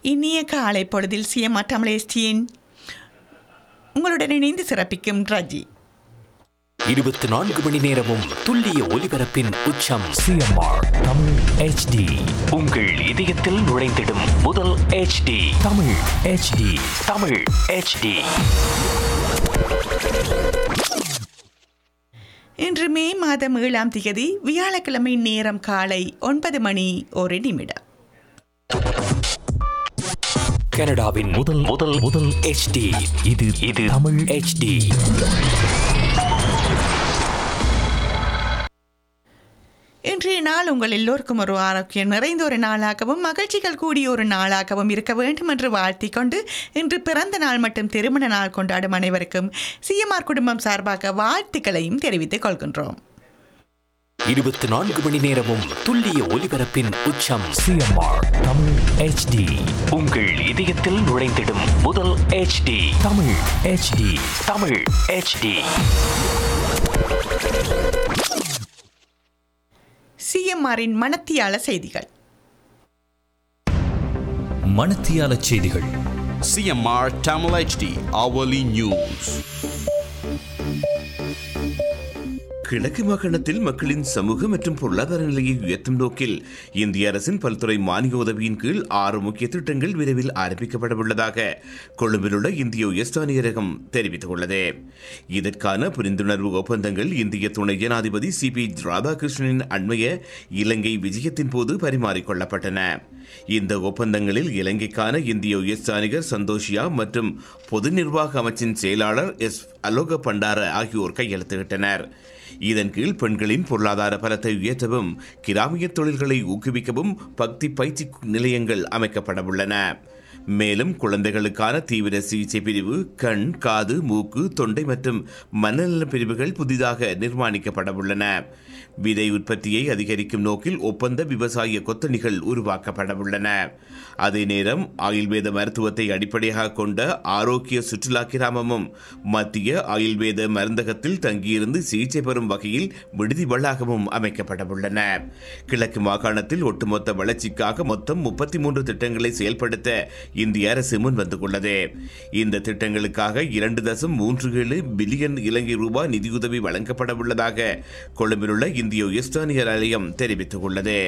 இனிய காலை பொழுதில் சிஎம்ஆர் தமிழேஸ்டியின் உங்களுடன் இணைந்து சிறப்பிக்கும் ரஜி. 24 மணி நேரமும் துல்லிய ஒலிபரப்பின் உச்சம் சிஎம்ஆர் தமிழ் HD. உங்கள் இதயத்தில் நுழைந்திடும் முதல் HD Tamil HD. Tamil HD. இன்று மே மாதம் 7ஆம் தேதி வியாழக்கிழமை, நேரம் காலை 9 மணி 1 நிமிடம். கனடாவின் முதல் முதல் முதல் HD. இது தமிழ் HD. இன்றைய நாள் உங்கள் எல்லோருக்கும் ஒரு ஆரோக்கியம் நிறைந்த ஒரு நாளாகவும் மகிழ்ச்சிகள் கூடிய ஒரு நாளாகவும் இருக்க வேண்டும் என்று வாழ்த்திக் கொண்டு, இன்று பிறந்த நாள் மற்றும் திருமண நாள் கொண்டாடும் அனைவருக்கும் சிஎம்ஆர் குடும்பம் சார்பாக வாழ்த்துக்களையும் தெரிவித்துக் கொள்கின்றோம். 24 மணி நேரமும் துல்லிய ஒலிபரப்பின் உச்சம் சிஎம்ஆர் தமிழ் HD. உங்கள் இதயத்தில் நுழைந்திடும் முதல் HD Tamil HD. Tamil HD. சிஎம்ஆரின் மனத்தியால செய்திகள். மணத்தியால செய்திகள். CMR Tamil HD hourly news. கிழக்கு மாகாணத்தில் மக்களின் சமூக மற்றும் பொருளாதார நிலையை உயர்த்தும் நோக்கில் இந்திய அரசின் பல்துறை மானிய உதவியின் கீழ் 6 முக்கிய திட்டங்கள் விரைவில் ஆரம்பிக்கப்பட உள்ளதாக கொழும்பில் உள்ள இந்திய உயர்ஸ்தானியரகம் தெரிவித்துள்ளது. இதற்கான புரிந்துணர்வு ஒப்பந்தங்கள் இந்திய துணை ஜனாதிபதி CP ராதாகிருஷ்ணனின் அண்மைய இலங்கை விஜயத்தின் போது பரிமாறிக்கொள்ளப்பட்டன. இந்த ஒப்பந்தங்களில் இலங்கைக்கான இந்திய உயர்ஸ்தானிகர் சந்தோஷியா மற்றும் பொது நிர்வாக அமைச்சின் செயலாளர் S. அலோக பண்டார ஆகியோர் கையெழுத்திட்டனர். இதன் கீழ் பெண்களின் பொருளாதார பலத்தை உயர்த்தவும் கிராமிய தொழில்களை ஊக்குவிக்கவும் பக்தி பயிற்சி நிலையங்கள் அமைக்கப்பட உள்ளன. மேலும் குழந்தைகளுக்கான தீவிர சிகிச்சை பிரிவு, கண், காது, மூக்கு, தொண்டை மற்றும் மனநல பிரிவுகள் புதிதாக நிர்மாணிக்கப்பட உள்ளன. விதை உற்பத்தியை அதிகரிக்கும் நோக்கில் ஒப்பந்த விவசாய கொத்தணிகள் உருவாக்கப்பட உள்ளன. அதே நேரம் ஆயுர்வேத மருத்துவத்தை அடிப்படையாக கொண்ட ஆரோக்கிய சுற்றுலா கிராமமும் மத்திய ஆயுர்வேத மருந்தகத்தில் தங்கியிருந்து சிகிச்சை பெறும் வகையில் விடுதி வளாகமும் அமைக்கப்பட உள்ளன. கிழக்கு மாகாணத்தில் ஒட்டுமொத்த வளர்ச்சிக்காக மொத்தம் 33 திட்டங்களை செயல்படுத்த இந்திய அரசு முன்வந்துள்ளது. இந்த திட்டங்களுக்காக 2.37 பில்லியன் இலங்கை ரூபாய் நிதியுதவி வழங்கப்பட உள்ளதாக கொழும்பில் உள்ள இந்திய உயர்ஸ்தானியர் ஆலயம் தெரிவித்துள்ளது.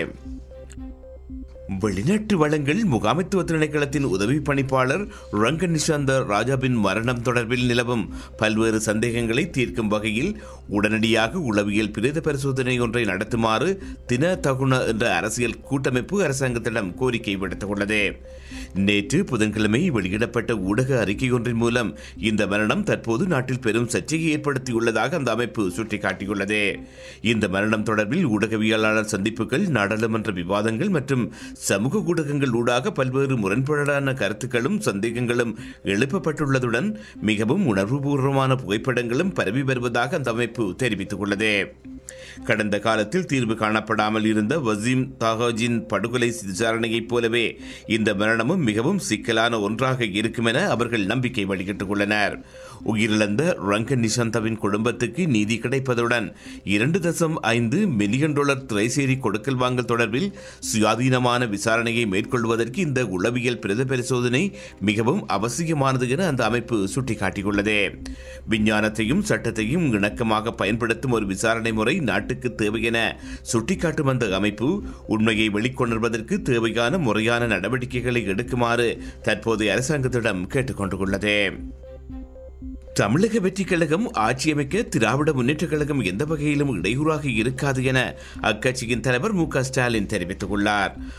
வெளிநாட்டு வளங்கள் முகாமைத்துவ திணைக்களத்தின் உதவி பணிப்பாளர் ரங்க நிஷாந்த ராஜாவின் மரணம் தொடர்பில் நிலவும் பல்வேறு சந்தேகங்களை தீர்க்கும் வகையில் உடனடியாக உளவியல் பிரேத பரிசோதனை ஒன்றை நடத்துமாறு தின தகுண என்ற அரசியல் கூட்டமைப்பு அரசாங்கத்திடம் கோரிக்கை விடுத்துள்ளது. நேற்று புதன்கிழமை வெளியிடப்பட்ட ஊடக அறிக்கை ஒன்றின் மூலம் இந்த மரணம் தற்போது நாட்டில் பெரும் சர்ச்சையை ஏற்படுத்தியுள்ளதாக அந்த அமைப்பு சுட்டிக்காட்டியுள்ளது. இந்த மரணம் தொடர்பில் ஊடகவியலாளர் சந்திப்புகள், நாடாளுமன்ற விவாதங்கள் மற்றும் சமூக ஊடகங்கள் ஊடாக பல்வேறு முரண்பாடான கருத்துக்களும் சந்தேகங்களும் எழுப்பப்பட்டுள்ளதுடன் மிகவும் உணர்வுபூர்வமான புகைப்படங்களும் பரவி வருவதாக அந்த அமைப்பு தெரிவித்துள்ளது. கடந்த காலத்தில் தீர்வு காணப்படாமல் இருந்த வசீம் தாஹாஜின் படுகொலை விசாரணையைப் போலவே இந்த மரணமும் மிகவும் சிக்கலான ஒன்றாக இருக்கும் என அவர்கள் நம்பிக்கை வெளியிட்டுள்ளனர். உயிரிழந்த ரங்க நிஷாந்தவின் குடும்பத்துக்கு நீதி கிடைப்பதுடன் $2.5 மில்லியன் திரைசேரி கொடுக்கல் வாங்கல் தொடர்பில் சுயாதீனமான விசாரணையை மேற்கொள்வதற்கு இந்த உளவியல் பிரேத பரிசோதனை மிகவும் அவசியமானது என அந்த அமைப்பு சுட்டிக்காட்டியுள்ளது. விஞ்ஞானத்தையும் சட்டத்தையும் இணக்கமாக பயன்படுத்தும் ஒரு விசாரணை முறை நாட்டுக்கு தேவை என சுட்டிக்காட்டும் அந்த அமைப்பு உண்மையை வெளிக்கொணர்வதற்கு தேவையான முறையான நடவடிக்கைகளை எடுக்குமாறு தற்போதைய அரசாங்கத்திடம் கேட்டுக்கொண்டுள்ளது. தமிழக வெற்றி கழகம் ஆட்சியமைக்க திராவிட முன்னேற்ற கழகம் எந்த வகையிலும் இடையூறாக இருக்காது என அக்கட்சியின் தலைவர் மு.க. ஸ்டாலின் தெரிவித்துள்ளார்.